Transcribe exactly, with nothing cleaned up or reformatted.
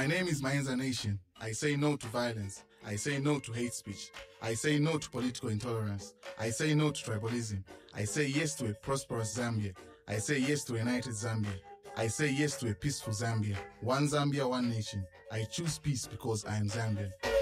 My name is Mayenza Nation. I say no to violence. I say no to hate speech. I say no to political intolerance. I say no to tribalism. I say yes to a prosperous Zambia. I say yes to a united Zambia. I say yes to a peaceful Zambia. One Zambia, one nation. I choose peace because I am Zambian.